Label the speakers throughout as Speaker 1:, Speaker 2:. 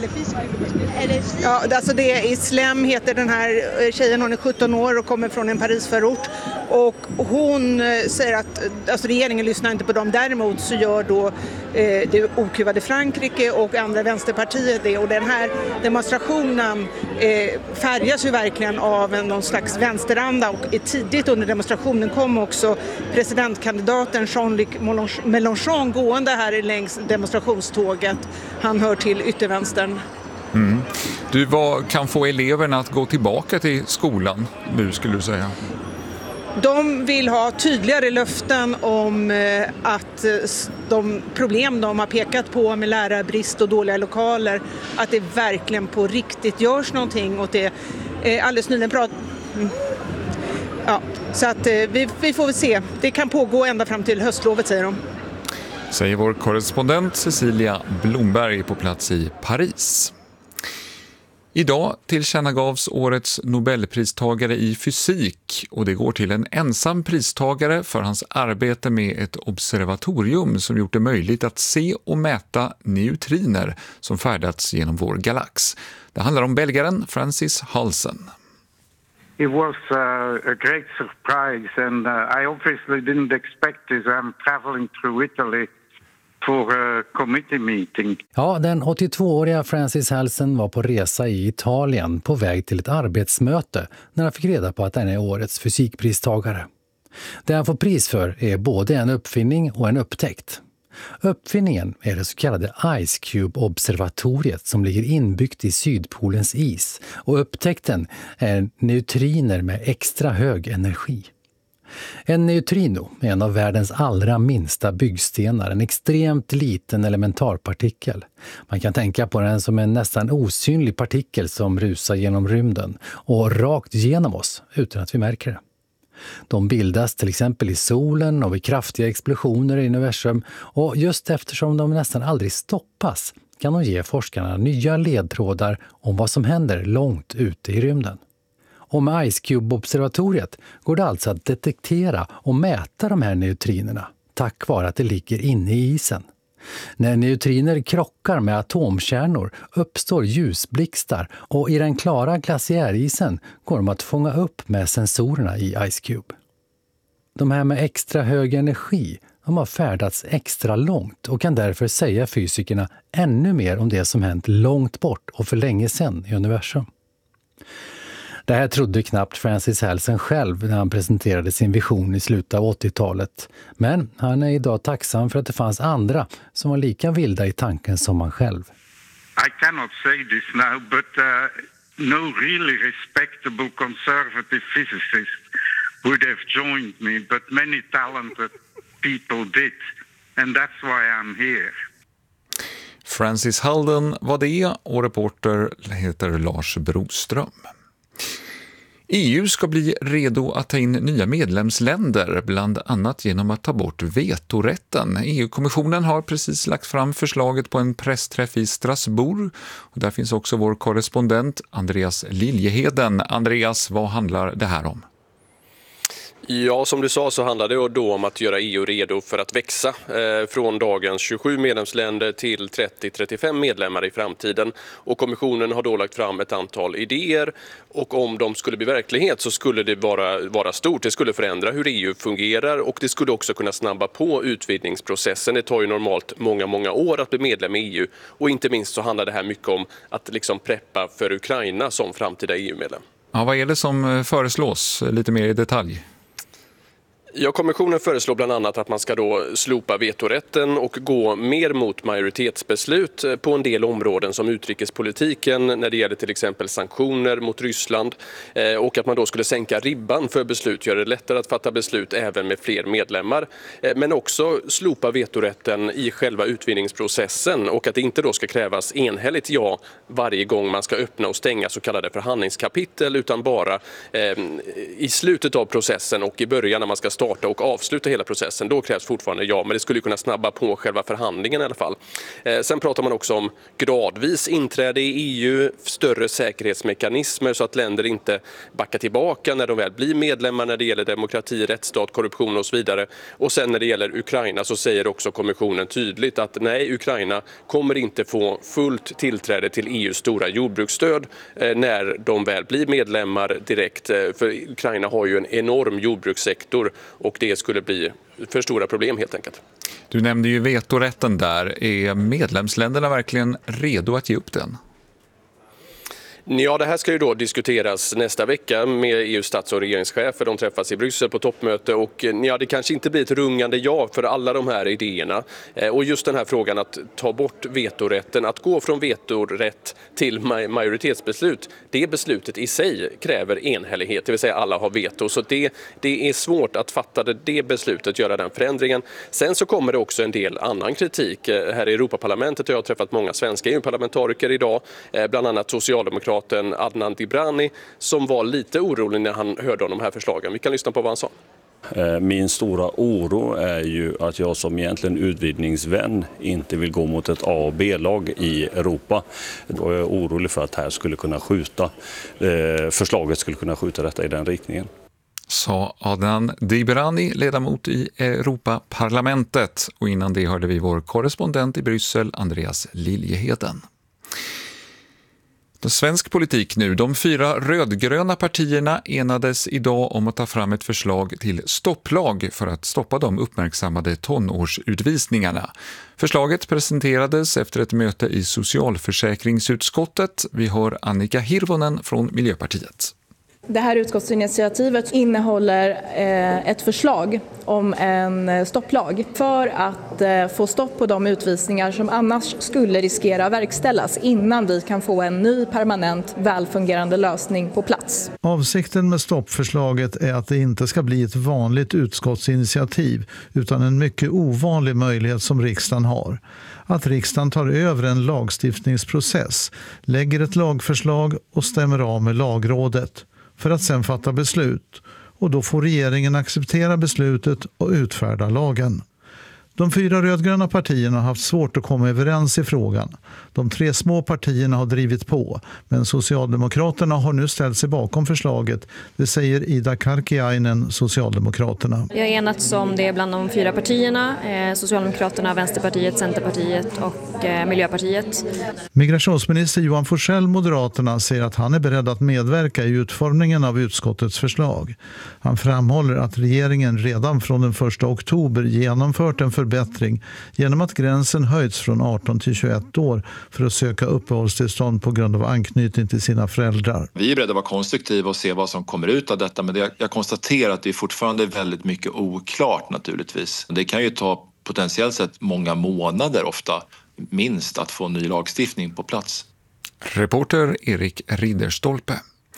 Speaker 1: Ja, alltså det är Islem heter den här tjejen, hon är 17 år och kommer från en Parisförort. Och hon säger att alltså regeringen lyssnar inte på dem. Däremot så gör då det okuvade Frankrike och andra vänsterpartier det. Och den här demonstrationen färgas ju verkligen av någon slags vänsteranda. Och tidigt under demonstrationen kom också presidentkandidaten Jean-Luc Mélenchon gående här längs demonstrationståget. Han hör till yttervänstern.
Speaker 2: Mm. Du, vad kan få eleverna att gå tillbaka till skolan nu, skulle du säga?
Speaker 1: De vill ha tydligare löften om att de problem de har pekat på med lärarbrist och dåliga lokaler, att det verkligen på riktigt görs någonting åt det. Alldeles nyligen Ja, så att vi får väl se. Det kan pågå ända fram till höstlovet, säger de.
Speaker 2: Säger vår korrespondent Cecilia Blomberg på plats i Paris. Idag tillkännagavs årets Nobelpristagare i fysik och det går till en ensam pristagare för hans arbete med ett observatorium som gjort det möjligt att se och mäta neutriner som färdats genom vår galax. Det handlar om belgaren Francis Halsen.
Speaker 3: It was a great surprise and I obviously didn't expect this. I'm traveling through Italy for a committee meeting.
Speaker 4: Ja, den 82-åriga Francis Halsen var på resa i Italien på väg till ett arbetsmöte när han fick reda på att han är årets fysikpristagare. Det han får pris för är både en uppfinning och en upptäckt. Uppfinningen är det så kallade Ice Cube-observatoriet som ligger inbyggt i Sydpolens is och upptäckten är neutriner med extra hög energi. En neutrino är en av världens allra minsta byggstenar, en extremt liten elementarpartikel. Man kan tänka på den som en nästan osynlig partikel som rusar genom rymden och rakt genom oss utan att vi märker det. De bildas till exempel i solen och vid kraftiga explosioner i universum och just eftersom de nästan aldrig stoppas kan de ge forskarna nya ledtrådar om vad som händer långt ute i rymden. Och med Ice Cube-observatoriet går det alltså att detektera och mäta de här neutrinerna tack vare att det ligger inne i isen. När neutriner krockar med atomkärnor uppstår ljusblixtar och i den klara glaciärisen går de att fånga upp med sensorerna i Ice Cube. De här med extra hög energi, de har färdats extra långt och kan därför säga fysikerna ännu mer om det som hänt långt bort och för länge sedan i universum. Det här trodde knappt Francis Halsen själv när han presenterade sin vision i slutet av 80-talet. Men han är idag tacksam för att det fanns andra som var lika vilda i tanken som han själv.
Speaker 3: I cannot say this now, but no really respectable conservative physicist would have joined me, but many talented people did, and that's why I'm here.
Speaker 2: Francis Halden var det och reporter heter Lars Broström. EU ska bli redo att ta in nya medlemsländer, bland annat genom att ta bort vetorätten. EU-kommissionen har precis lagt fram förslaget på en pressträff i Strasbourg. Och där finns också vår korrespondent Andreas Liljeheden. Andreas, vad handlar det här om?
Speaker 5: Ja, som du sa så handlar det då om att göra EU redo för att växa från dagens 27 medlemsländer till 30-35 medlemmar i framtiden. Och kommissionen har då lagt fram ett antal idéer och om de skulle bli verklighet så skulle det vara stort. Det skulle förändra hur EU fungerar och det skulle också kunna snabba på utvidgningsprocessen. Det tar ju normalt många år att bli medlem i EU och inte minst så handlar det här mycket om att liksom preppa för Ukraina som framtida EU-medlem.
Speaker 2: Ja, vad är det som föreslås lite mer i detalj?
Speaker 5: Ja, kommissionen föreslår bland annat att man ska då slopa vetorätten och gå mer mot majoritetsbeslut på en del områden som utrikespolitiken när det gäller till exempel sanktioner mot Ryssland och att man då skulle sänka ribban för beslut, göra det lättare att fatta beslut även med fler medlemmar men också slopa vetorätten i själva utvidgningsprocessen och att det inte då ska krävas enhälligt ja varje gång man ska öppna och stänga så kallade förhandlingskapitel utan bara i slutet av processen och i början när man ska starta starta och avsluta hela processen. Då krävs fortfarande ja, men det skulle kunna snabba på själva förhandlingen i alla fall. Sen pratar man också om gradvis inträde i EU, större säkerhetsmekanismer så att länder inte backar tillbaka när de väl blir medlemmar när det gäller demokrati, rättsstat, korruption och så vidare. Och sen när det gäller Ukraina så säger också kommissionen tydligt att nej, Ukraina kommer inte få fullt tillträde till EUs stora jordbruksstöd när de väl blir medlemmar direkt. För Ukraina har ju en enorm jordbrukssektor och det skulle bli för stora problem helt enkelt.
Speaker 2: Du nämnde ju vetorätten där. Är medlemsländerna verkligen redo att ge upp den?
Speaker 5: Ja, det här ska ju då diskuteras nästa vecka med EUs stats- och regeringschefer. De träffas i Bryssel på toppmöte och ja, det kanske inte blir ett rungande ja för alla de här idéerna. Och just den här frågan att ta bort vetorätten, att gå från vetorätt till majoritetsbeslut, det beslutet i sig kräver enhällighet, det vill säga alla har veto. Så det är svårt att fatta det beslutet, göra den förändringen. Sen så kommer det också en del annan kritik. Här i Europaparlamentet har jag träffat många svenska EU-parlamentariker idag, bland annat socialdemokrater Adnan Dibrani som var lite orolig när han hörde om de här förslagen. Vi kan lyssna på vad han sa.
Speaker 6: Min stora oro är ju att jag som egentligen utvidgningsvän inte vill gå mot ett A- och B-lag i Europa. Och jag är orolig för att här skulle kunna förslaget skulle kunna skjuta detta i den riktningen.
Speaker 2: Sa Adnan Dibrani, ledamot i Europaparlamentet. Och innan det hörde vi vår korrespondent i Bryssel, Andreas Liljeheden. Svensk politik nu. De 4 rödgröna partierna enades idag om att ta fram ett förslag till stopplag för att stoppa de uppmärksammade tonårsutvisningarna. Förslaget presenterades efter ett möte i socialförsäkringsutskottet. Vi hör Annika Hirvonen från Miljöpartiet.
Speaker 7: Det här utskottsinitiativet innehåller ett förslag om en stopplag för att få stopp på de utvisningar som annars skulle riskera att verkställas innan vi kan få en ny permanent välfungerande lösning på plats.
Speaker 8: Avsikten med stoppförslaget är att det inte ska bli ett vanligt utskottsinitiativ utan en mycket ovanlig möjlighet som riksdagen har. Att riksdagen tar över en lagstiftningsprocess, lägger ett lagförslag och stämmer av med lagrådet för att sedan fatta beslut, och då får regeringen acceptera beslutet och utfärda lagen. De 4 rödgröna partierna har haft svårt att komma överens i frågan. De 3 små partierna har drivit på, men Socialdemokraterna har nu ställt sig bakom förslaget. Det säger Ida Karkiainen, Socialdemokraterna.
Speaker 9: Vi har enats om det bland de 4 partierna, Socialdemokraterna, Vänsterpartiet, Centerpartiet och Miljöpartiet.
Speaker 8: Migrationsminister Johan Forssell, Moderaterna, säger att han är beredd att medverka i utformningen av utskottets förslag. Han framhåller att regeringen redan från den 1 oktober genomfört en förbättring genom att gränsen höjts från 18 till 21 år för att söka uppehållstillstånd på grund av anknytning till sina föräldrar.
Speaker 10: Vi är beredda att vara konstruktiva och se vad som kommer ut av detta, men jag konstaterar att det är fortfarande väldigt mycket oklart naturligtvis. Det kan ju ta potentiellt sett många månader ofta minst att få ny lagstiftning på plats.
Speaker 2: Reporter Erik Ridderstolpe.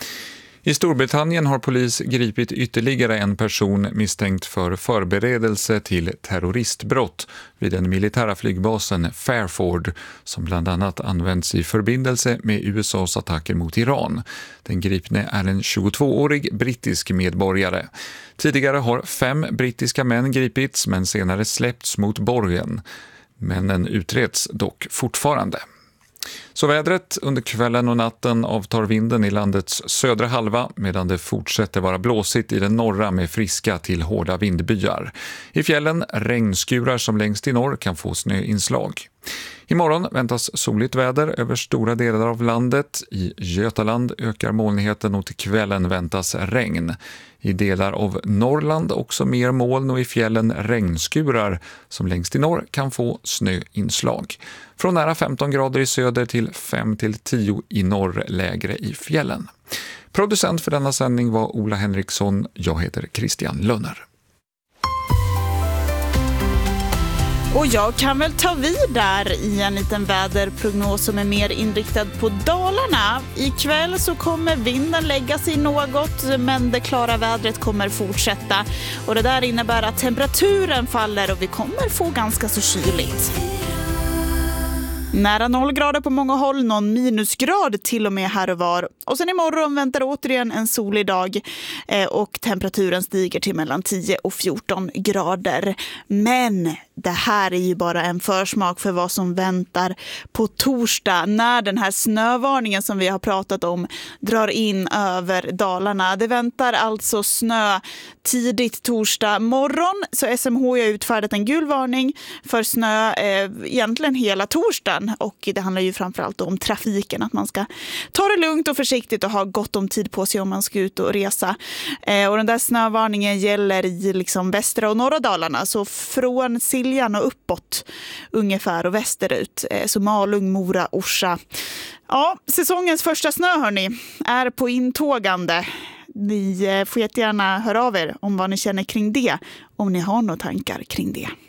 Speaker 2: I Storbritannien har polis gripit ytterligare en person misstänkt för förberedelse till terroristbrott vid den militära flygbasen Fairford som bland annat används i förbindelse med USAs attacker mot Iran. Den gripne är en 22-årig brittisk medborgare. Tidigare har 5 brittiska män gripits men senare släppts mot borgen. Männen utreds dock fortfarande. Så vädret: under kvällen och natten avtar vinden i landets södra halva medan det fortsätter vara blåsigt i den norra med friska till hårda vindbyar. I fjällen regnskurar som längst i norr kan få snöinslag. Imorgon väntas soligt väder över stora delar av landet. I Götaland ökar molnigheten och till kvällen väntas regn. I delar av Norrland också mer moln och i fjällen regnskurar som längst i norr kan få snöinslag. Från nära 15 grader i söder till 5-10 i norr, lägre i fjällen. Producent för denna sändning var Ola Henriksson. Jag heter Christian Lönner.
Speaker 11: Och jag kan väl ta vid där i en liten väderprognos som är mer inriktad på Dalarna. Ikväll så kommer vinden lägga sig något, men det klara vädret kommer fortsätta. Och det där innebär att temperaturen faller och vi kommer få ganska så kyligt. Nära 0 grader på många håll, någon minusgrad till och med här och var. Och sen imorgon väntar återigen en solig dag och temperaturen stiger till mellan 10 och 14 grader. Men det här är ju bara en försmak för vad som väntar på torsdag när den här snövarningen som vi har pratat om drar in över Dalarna. Det väntar alltså snö tidigt torsdag morgon, så SMHI har utfärdat en gul varning för snö egentligen hela torsdagen, och det handlar ju framförallt om trafiken, att man ska ta det lugnt och försiktigt och ha gott om tid på sig om man ska ut och resa. Och den där snövarningen gäller i liksom västra och norra Dalarna, så från Siljan och uppåt ungefär och västerut, så Malung, Mora, Orsa. Ja, säsongens första snö hörni är på intågande. Ni får jättegärna höra av er om vad ni känner kring det, om ni har några tankar kring det.